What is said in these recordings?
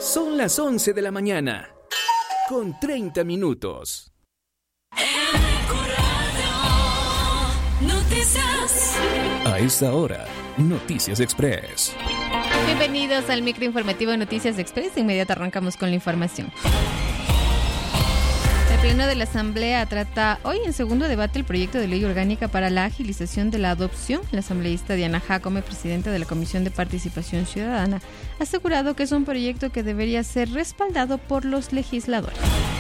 Son las 11 de la mañana, con 30 minutos. Noticias. A esta hora, Noticias Express. Bienvenidos al microinformativo de Noticias Express. De inmediato arrancamos con la información. El Pleno de la Asamblea trata hoy en segundo debate el proyecto de ley orgánica para la agilización de la adopción. La asambleísta Diana Jacome, presidenta de la Comisión de Participación Ciudadana, ha asegurado que es un proyecto que debería ser respaldado por los legisladores.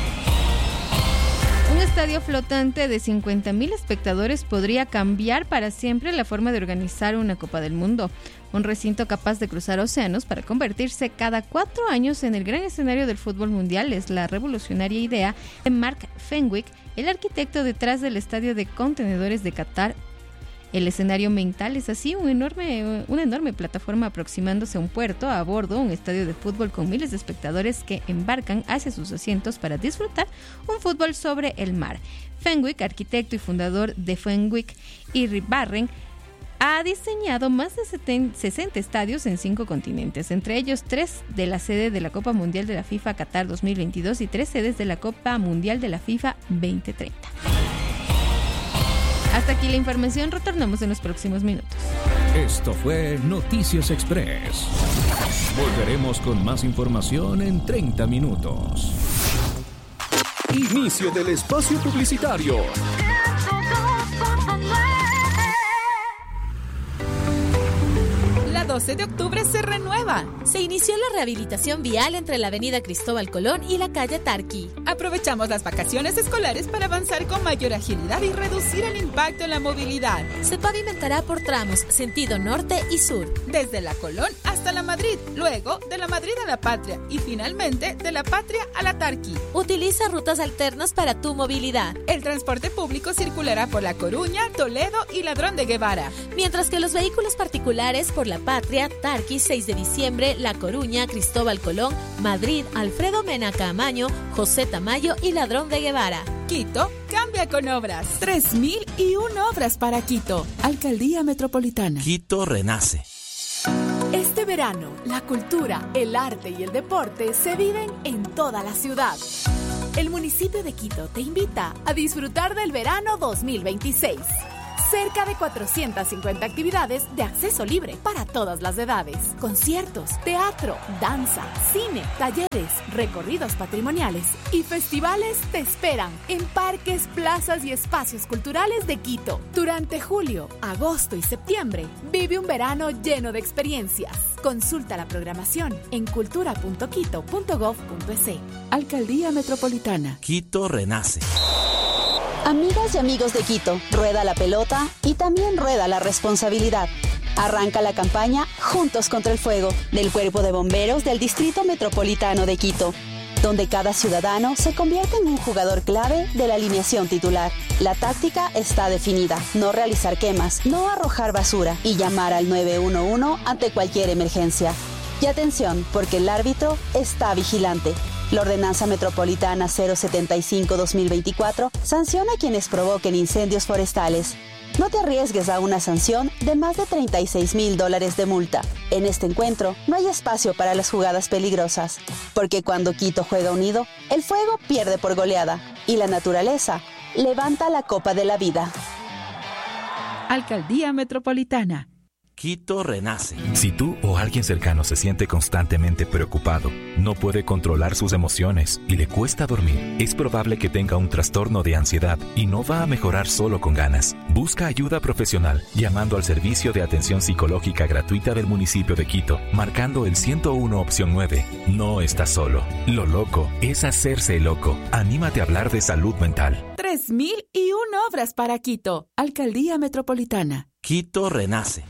Un estadio flotante de 50.000 espectadores podría cambiar para siempre la forma de organizar una Copa del Mundo. Un recinto capaz de cruzar océanos para convertirse cada 4 años en el gran escenario del fútbol mundial es la revolucionaria idea de Mark Fenwick, el arquitecto detrás del estadio de contenedores de Qatar. El escenario mental es así una enorme plataforma aproximándose a un puerto, a bordo un estadio de fútbol con miles de espectadores que embarcan hacia sus asientos para disfrutar un fútbol sobre el mar. Fenwick, arquitecto y fundador de Fenwick y Barren, ha diseñado más de 60 estadios en 5 continentes, entre ellos 3 de la sede de la Copa Mundial de la FIFA Qatar 2022 y 3 sedes de la Copa Mundial de la FIFA 2030. Hasta aquí la información, retornamos en los próximos minutos. Esto fue Noticias Express. Volveremos con más información en 30 minutos. Inicio del espacio publicitario. La 12 de octubre se renueva. Se inició la rehabilitación vial entre la avenida Cristóbal Colón y la calle Tarqui. Aprovechamos las vacaciones escolares para avanzar con mayor agilidad y reducir el impacto en la movilidad. Se pavimentará por tramos, sentido norte y sur. Desde la Colón hasta la Madrid, luego de la Madrid a la Patria y finalmente de la Patria a la Tarqui. Utiliza rutas alternas para tu movilidad. El transporte público circulará por La Coruña, Toledo y Ladrón de Guevara, mientras que los vehículos particulares por la Patria, Tarqui, 6 de diciembre, La Coruña, Cristóbal Colón, Madrid, Alfredo Mena Caamaño, José Tamayo y Ladrón de Guevara. Quito cambia con obras. 3.001 obras para Quito. Alcaldía Metropolitana. Quito renace. Este verano, la cultura, el arte y el deporte se viven en toda la ciudad. El municipio de Quito te invita a disfrutar del verano 2026. Cerca de 450 actividades de acceso libre para todas las edades. Conciertos, teatro, danza, cine, talleres, recorridos patrimoniales y festivales te esperan en parques, plazas y espacios culturales de Quito. Durante julio, agosto y septiembre, vive un verano lleno de experiencias. Consulta la programación en cultura.quito.gov.es. Alcaldía Metropolitana. Quito renace. Amigas y amigos de Quito, rueda la pelota y también rueda la responsabilidad. Arranca la campaña Juntos contra el Fuego del Cuerpo de Bomberos del Distrito Metropolitano de Quito, donde cada ciudadano se convierte en un jugador clave de la alineación titular. La táctica está definida: no realizar quemas, no arrojar basura y llamar al 911 ante cualquier emergencia. Y atención, porque el árbitro está vigilante. La Ordenanza Metropolitana 075-2024 sanciona a quienes provoquen incendios forestales. No te arriesgues a una sanción de más de $36,000 de multa. En este encuentro no hay espacio para las jugadas peligrosas, porque cuando Quito juega unido, el fuego pierde por goleada y la naturaleza levanta la copa de la vida. Alcaldía Metropolitana. Quito renace. Si tú o alguien cercano se siente constantemente preocupado, no puede controlar sus emociones y le cuesta dormir, es probable que tenga un trastorno de ansiedad y no va a mejorar solo con ganas. Busca ayuda profesional llamando al servicio de atención psicológica gratuita del municipio de Quito, marcando el 101 opción 9. No estás solo. Lo loco es hacerse loco. Anímate a hablar de salud mental. 3.001 obras para Quito. Alcaldía Metropolitana. Quito renace.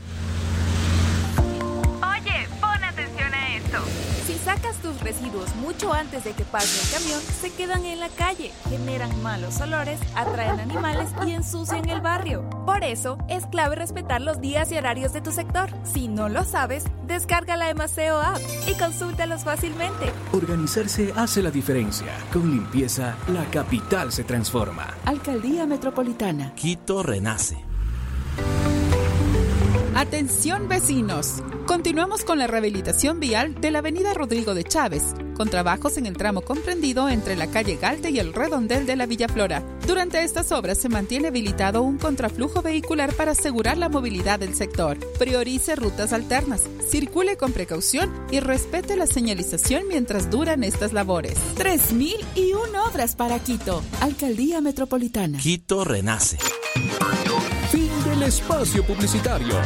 Sacas tus residuos mucho antes de que pase el camión, se quedan en la calle, generan malos olores, atraen animales y ensucian el barrio. Por eso, es clave respetar los días y horarios de tu sector. Si no lo sabes, descarga la Emaceo App y consúltalos fácilmente. Organizarse hace la diferencia. Con limpieza, la capital se transforma. Alcaldía Metropolitana. Quito renace. Atención vecinos, Continuamos con la rehabilitación vial de la avenida Rodrigo de Chávez, con trabajos en el tramo comprendido entre la calle Galte y el redondel de la Villa Flora. Durante estas obras se mantiene habilitado un contraflujo vehicular para asegurar la movilidad del sector. Priorice rutas alternas, circule con precaución y respete la señalización mientras duran estas labores. 3001 obras para Quito. Alcaldía Metropolitana. Quito renace. Fin del espacio publicitario.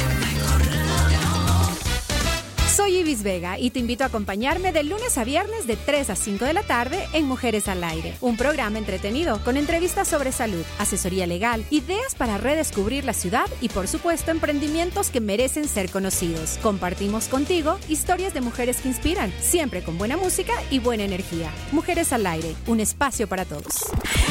Soy Ibis Vega y te invito a acompañarme de lunes a viernes de 3 a 5 de la tarde en Mujeres al Aire, un programa entretenido con entrevistas sobre salud, asesoría legal, ideas para redescubrir la ciudad y, por supuesto, emprendimientos que merecen ser conocidos. Compartimos contigo historias de mujeres que inspiran, siempre con buena música y buena energía. Mujeres al Aire, un espacio para todos.